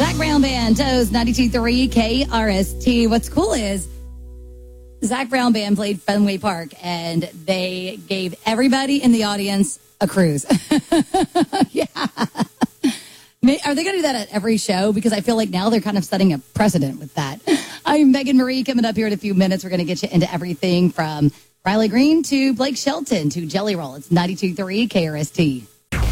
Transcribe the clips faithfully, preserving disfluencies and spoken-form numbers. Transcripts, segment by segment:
Zach Brown Band, Toes, ninety-two point three K R S T. What's cool is Zach Brown Band played Fenway Park, and they gave everybody in the audience a cruise. Yeah. Are they going to do that at every show? Because I feel like now they're kind of setting a precedent with that. I'm Megan Marie. Coming up here in a few minutes, we're going to get you into everything from Riley Green to Blake Shelton to Jelly Roll. It's ninety-two point three K R S T.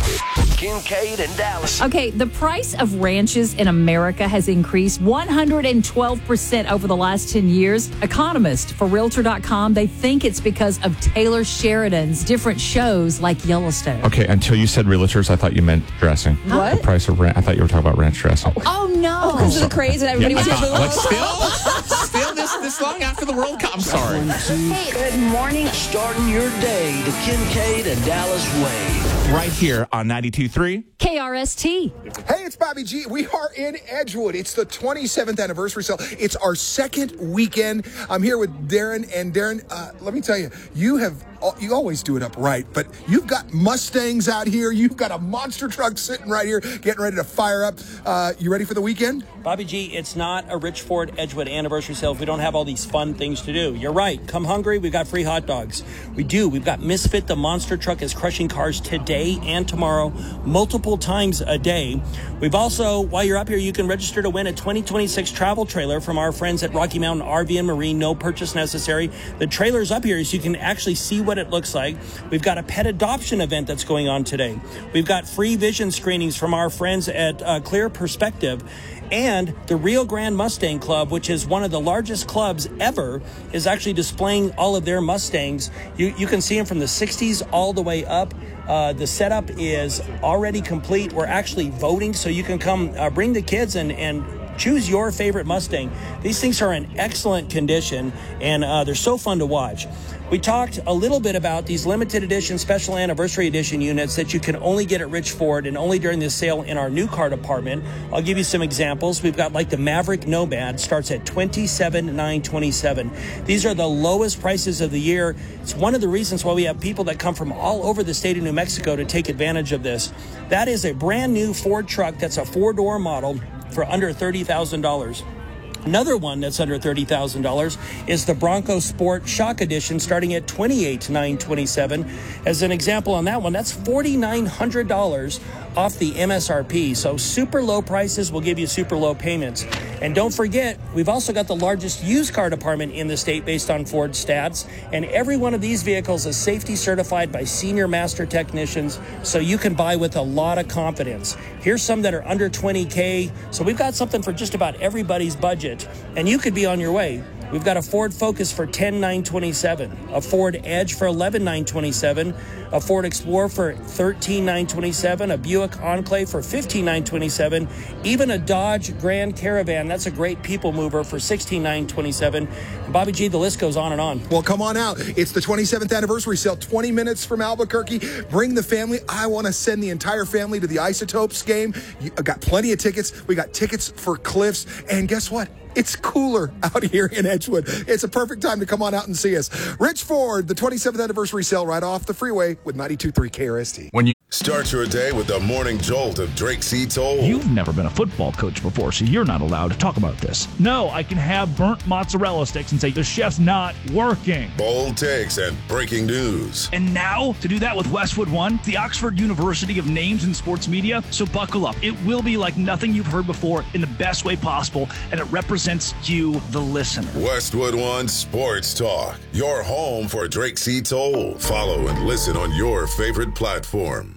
Kincaid and Dallas. Okay, the price of ranches in America has increased one hundred twelve percent over the last ten years. Economists for Realtor dot com, they think it's because of Taylor Sheridan's different shows like Yellowstone. Okay, until you said realtors, I thought you meant dressing. What? The price of rant. I thought you were talking about ranch dressing. Oh, no. Because of the craze and everybody Yeah, wants to I move. thought- but still, still this, this long after the World Cup. I'm sorry. Hey, good morning. Starting your day the Kincaid and Dallas way. Right here on ninety-two point three K R S T. Hey, it's Bobby G. We are in Edgewood. It's the twenty-seventh anniversary sale. It's our second weekend. I'm here with Darren. And Darren, uh, let me tell you, you have you always do it up right, but you've got Mustangs out here. You've got a monster truck sitting right here, getting ready to fire up. Uh, you ready for the weekend? Bobby G, it's not a Rich Ford Edgewood anniversary sale if we don't have all these fun things to do. You're right. Come hungry, we've got free hot dogs. We do. We've got Misfit. The monster truck is crushing cars today and tomorrow, multiple times a day. We've also, while you're up here, you can register to win a twenty twenty-six travel trailer from our friends at Rocky Mountain R V and Marine. No purchase necessary. The trailer's up here so you can actually see what it looks like. We've got a pet adoption event that's going on today. We've got free vision screenings from our friends at uh, Clear Perspective. And the Rio Grande Mustang Club, which is one of the largest clubs ever, is actually displaying all of their Mustangs. You, you can see them from the sixties all the way up. Uh, the setup is already complete. We're actually voting, so you can come uh, bring the kids and, and choose your favorite Mustang. These things are in excellent condition, and uh, they're so fun to watch. We talked a little bit about these limited edition, special anniversary edition units that you can only get at Rich Ford and only during this sale in our new car department. I'll give you some examples. We've got like the Maverick Nomad, starts at twenty-seven thousand nine hundred twenty-seven dollars. These are the lowest prices of the year. It's one of the reasons why we have people that come from all over the state of New Mexico to take advantage of this. That is a brand new Ford truck that's a four-door model for under thirty thousand dollars. Another one that's under thirty thousand dollars is the Bronco Sport Shock Edition, starting at twenty-eight thousand nine hundred twenty-seven dollars. As an example on that one, that's four thousand nine hundred dollars off the M S R P. So super low prices will give you super low payments. And don't forget, we've also got the largest used car department in the state based on Ford stats. And every one of these vehicles is safety certified by senior master technicians, so you can buy with a lot of confidence. Here's some that are under twenty K. So we've got something for just about everybody's budget, and you could be on your way. We've got a Ford Focus for ten thousand nine hundred twenty-seven dollars, a Ford Edge for eleven thousand nine hundred twenty-seven dollars, a Ford Explorer for thirteen thousand nine hundred twenty-seven dollars, a Buick Enclave for fifteen thousand nine hundred twenty-seven dollars, even a Dodge Grand Caravan, that's a great people mover, for sixteen thousand nine hundred twenty-seven dollars. And Bobby G, the list goes on and on. Well, come on out. It's the twenty-seventh anniversary sale, twenty minutes from Albuquerque. Bring the family. I want to send the entire family to the Isotopes game. You got plenty of tickets. We got tickets for Cliffs. And guess what? It's cooler out here in Edgewood. It's a perfect time to come on out and see us. Rich Ford, the twenty-seventh anniversary sale right off the freeway with ninety-two point three K R S T. When you Start your day with the morning jolt of Drake C. Toll. You've never been a football coach before, so you're not allowed to talk about this. No, I can have burnt mozzarella sticks and say the chef's not working. Bold takes and breaking news. And now, to do that with Westwood One, the Oxford University of Names in Sports Media. So buckle up. It will be like nothing you've heard before in the best way possible, and it represents you, the listener. Westwood One Sports Talk, your home for Drake C. Toll. Follow and listen on your favorite platform.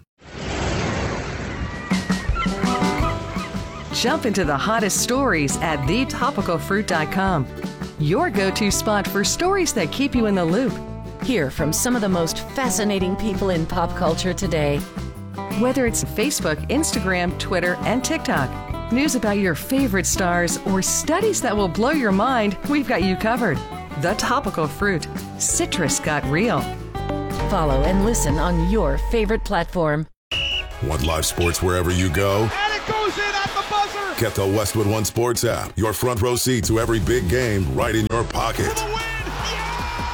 Jump into the hottest stories at the topical fruit dot com. Your go-to spot for stories that keep you in the loop. Hear from some of the most fascinating people in pop culture today. Whether it's Facebook, Instagram, Twitter, and TikTok, news about your favorite stars, or studies that will blow your mind, we've got you covered. The Topical Fruit. Citrus got real. Follow and listen on your favorite platform. Want live sports wherever you go? And it goes in at the buzzer! Get the Westwood One Sports app. Your front row seat to every big game right in your pocket. For the win!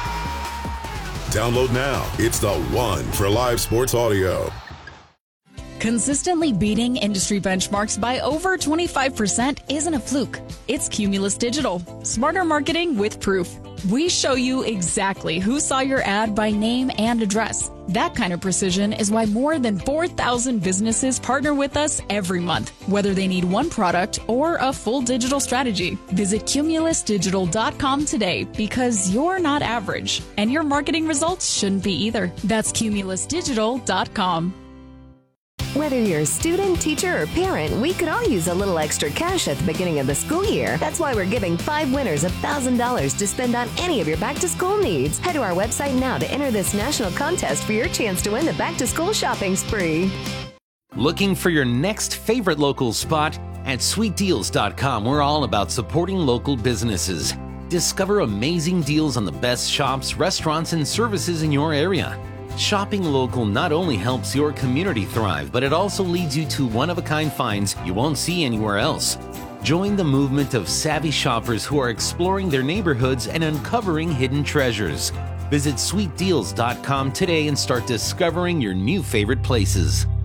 Yeah! Download now. It's the one for live sports audio. Consistently beating industry benchmarks by over twenty-five percent isn't a fluke. It's Cumulus Digital. Smarter marketing with proof. We show you exactly who saw your ad by name and address. That kind of precision is why more than four thousand businesses partner with us every month, whether they need one product or a full digital strategy. Visit cumulus digital dot com today because you're not average, and your marketing results shouldn't be either. That's cumulus digital dot com. Whether you're a student, teacher, or parent, we could all use a little extra cash at the beginning of the school year. That's why we're giving five winners one thousand dollars to spend on any of your back-to-school needs. Head to our website now to enter this national contest for your chance to win the back-to-school shopping spree. Looking for your next favorite local spot? At sweet deals dot com, we're all about supporting local businesses. Discover amazing deals on the best shops, restaurants, and services in your area. Shopping local not only helps your community thrive, but it also leads you to one-of-a-kind finds you won't see anywhere else. Join the movement of savvy shoppers who are exploring their neighborhoods and uncovering hidden treasures. Visit sweet deals dot com today and start discovering your new favorite places.